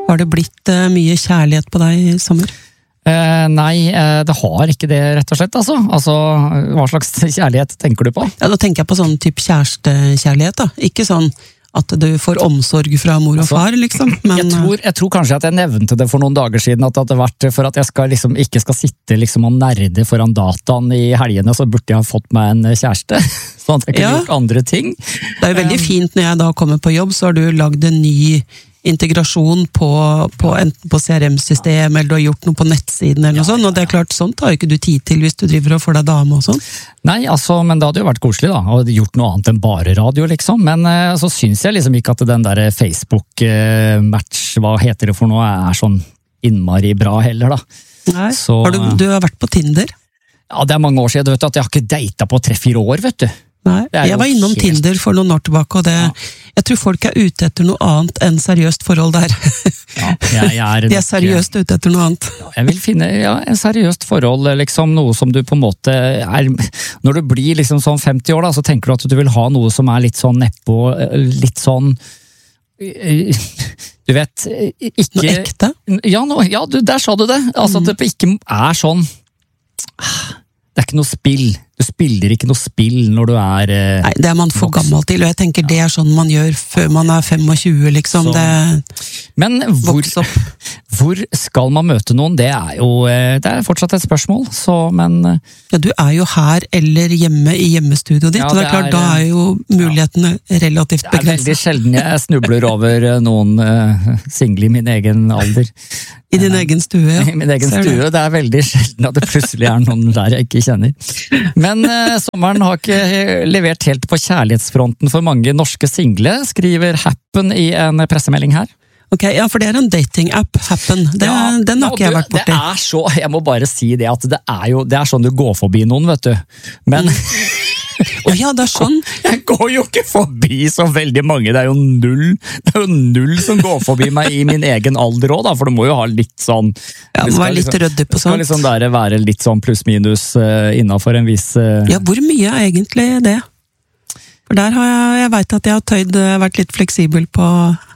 Har det blitt mye kjærlighet på deg I sommer? Nei, det har ikke det rett og slett, altså. Hva slags kjærlighet tenker du på? Ja, da tenker jeg på sånn type kjærestekjærlighet da. Ikke sånn at du får omsorg fra mor og far, liksom. Men jeg tror kanskje at jeg nevnte det for noen dager siden, at det hadde vært for at jeg ikke skal sitte liksom og nerde foran dataen I helgene, så burde jeg ha fått meg en kjæreste, sånn at jeg kunne gjort andre ting. Det jo veldig fint når jeg da kommer på jobb, så har du lagd en ny integrasjon på enten på CRM-system, eller du har gjort noe på nettsiden, eller noe sånt, og det klart, sånt har jo ikke du tid til hvis du driver og får deg dame og sånn. Nei, men det hadde jo vært koselig da, og gjort noe annet enn bare radio, liksom, men så synes jeg liksom ikke at den der Facebook-match, hva heter det for noe, sånn innmari bra heller da. Nei, så, du har vært på Tinder? Ja, det mange år siden, du vet at jeg har ikke datet på 3-4 år, vet du. Nei, jeg var innom Tinder for noen år tilbake, og jeg tror folk ute etter noe annet enn seriøst forhold der. Ja, de seriøst ute etter noe annet. Jeg vil finne en seriøst forhold, liksom noe som du på en måte når du blir liksom sånn 50 år da, så tenker du at du vil ha noe som litt sånn nedpå, litt sånn du vet, ikke noe ekte? Ja, der sa du det. Altså at det ikke sånn det ikke noe spill. Du spiller ikke noe spill når du Nei, det man for gammel til, og jeg tenker det sånn man gjør før man 25, liksom. Men hvor skal man møte noen? Det det fortsatt et spørsmål, men ja, du jo her eller hjemme I hjemmestudioet ditt, og det klart, da jo mulighetene relativt begrenset. Det veldig sjelden jeg snubler over noen single I min egen alder. I din egen stue, ja. I min egen stue, det veldig sjelden at det plutselig noen der jeg ikke kjenner. Men sommeren har ikke levert helt på kjærlighetsfronten for mange norske single, skriver Happen I en pressemelding her. Ok, ja, for det en dating-app, Happen. Den har ikke jeg vært borti. Det jeg må bare si det, at det sånn du går forbi noen, vet du. Men ja, det sånn. Jeg går jo ikke forbi så veldig mange, det jo null som går forbi meg I min egen alder også, da, for du må jo ha litt sånn ja, må være litt rødde på sånt. Det skal liksom være litt sånn pluss-minus innenfor en viss Ja, hvor mye egentlig det? For der har jeg vet at jeg har vært litt fleksibel på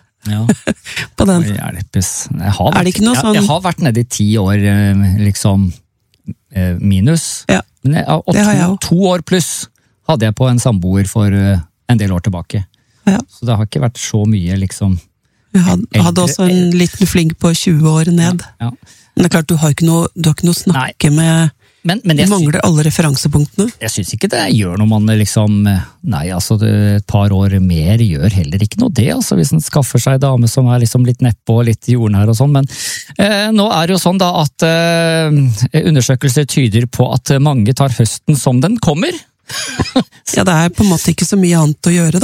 på den. Jeg har vært nede I 10 år liksom minus, men det har jeg 2 år pluss hadde jeg på en samboer for en del år tilbake. Så det har ikke vært så mye liksom jeg hadde også en liten flink på 20 år ned. Men det klart, du har ikke noe å snakke med. Men du mangler alle referansepunktene. Jeg synes ikke det gjør noe man liksom et par år mer gjør heller ikke noe det, altså hvis en skaffer seg dame som liksom litt neppe og litt jordnær og sånn, men nå det jo sånn da at undersøkelser tyder på at mange tar høsten som den kommer. Ja, det på en måte ikke så mye annet å gjøre da.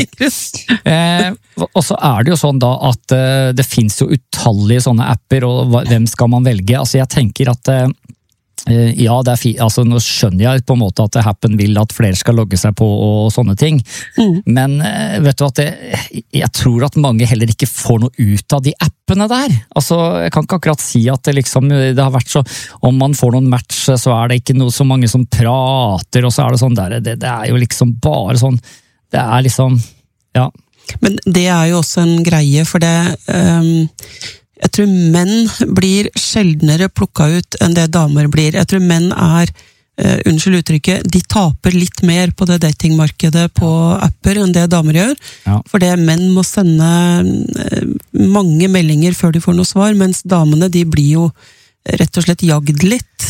Nei. Og så det jo sånn da at det finnes jo utallige sånne apper, og hvem skal man velge? Altså jeg tenker at ja, altså nå skjønner jeg på en måte at Happen vil at flere skal logge seg på og sånne ting, men vet du at jeg tror at mange heller ikke får noe ut av de appene der. Altså, jeg kan ikke akkurat si at det har vært så, om man får noen match, så det ikke noe så mange som prater, og så det sånn der, det jo liksom bare sånn, det liksom, ja. Men det jo også en greie, for det jeg tror menn blir sjeldnere plukket ut enn det damer blir. Jeg tror menn unnskyld uttrykket, de taper litt mer på det datingmarkedet på apper enn det damer gjør. For det menn må sende mange meldinger før de får noe svar, mens damene de blir jo rett og slett jagd litt.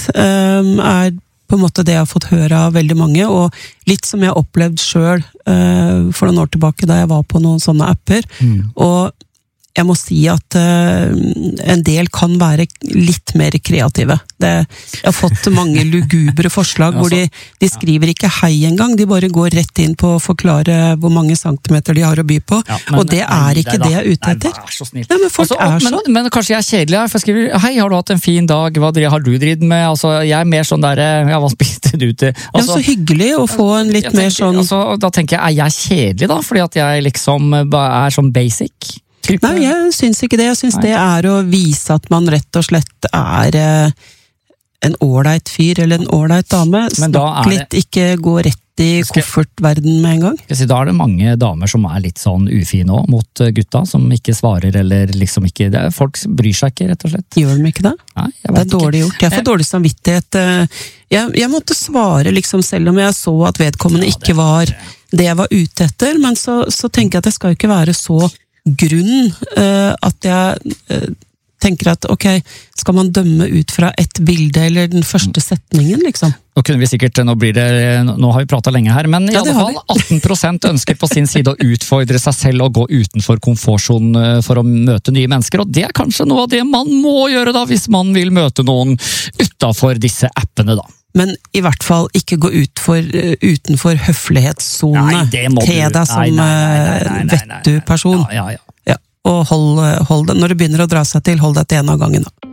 På en måte det jeg har fått høre av veldig mange, og litt som jeg har opplevd selv for noen år tilbake da jeg var på noen sånne apper. Og jeg må si at en del kan være litt mer kreative. Jeg har fått mange lugubre forslag hvor de skriver ikke hei engang, de bare går rett inn på å forklare hvor mange centimeter de har å by på, og det ikke det jeg ute etter. Vær så snill. Ja, men folk sånn. Men kanskje jeg kjedelig, for jeg skriver, hei, har du hatt en fin dag, hva har du dritt med? Altså, jeg mer sånn der, ja, hva spilte du til? Altså, så hyggelig å få en litt mer sånn... Altså, da tenker jeg kjedelig da, fordi at jeg liksom sånn basic? Nei, jeg syns ikke det. Jeg syns det å vise at man rett og slett en ålreit fyr eller en ålreit dame. Snakk litt, ikke gå rett i koffertverden med en gang. Da er det mange damer som er litt sånn ufine også, mot gutta, som ikke svarer, eller liksom ikke, folk bryr seg ikke, rett og slett. Gjør de ikke det? Nei, det er dårlig gjort. Jeg får dårlig samvittighet. Jeg måtte svare, liksom, selv om jeg så at vedkommende ikke var det jeg var ute etter, men så tenker jeg at det skal jo ikke være så grunn at jeg tenker at ok, skal man dømme ut fra et bilde eller den første setningen, liksom? Nå kunne vi sikkert, nå har vi pratet lenge her, men i alle fall 18% ønsker på sin side å utfordre seg selv og gå utenfor komfortsonen for å møte nye mennesker, og det er kanskje noe av det man må gjøre da, hvis man vil møte noen utenfor disse appene da. Men i hvert fall ikke gå utenfor høflighetssone til deg som vettu person. Ja. Og hold det, når det begynner å dra seg til, hold deg til en av gangen da.